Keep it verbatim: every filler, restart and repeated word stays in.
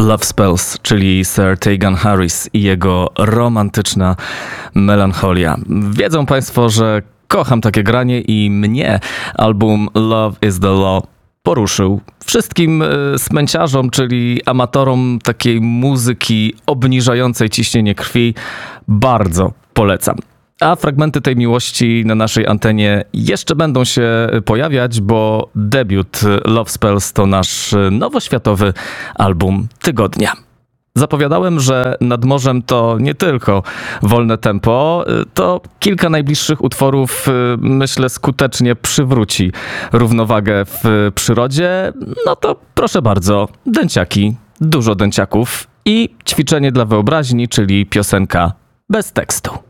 Love Spells, czyli Sir Tegan Harris i jego romantyczna melancholia. Wiedzą Państwo, że kocham takie granie i mnie album Love is the Law poruszył. Wszystkim smęciarzom, czyli amatorom takiej muzyki obniżającej ciśnienie krwi bardzo polecam. A fragmenty tej miłości na naszej antenie jeszcze będą się pojawiać, bo debiut Love Spells to nasz nowoświatowy album tygodnia. Zapowiadałem, że Nad morzem to nie tylko wolne tempo, to kilka najbliższych utworów, myślę, skutecznie przywróci równowagę w przyrodzie. No to proszę bardzo, dęciaki, dużo dęciaków i ćwiczenie dla wyobraźni, czyli piosenka bez tekstu.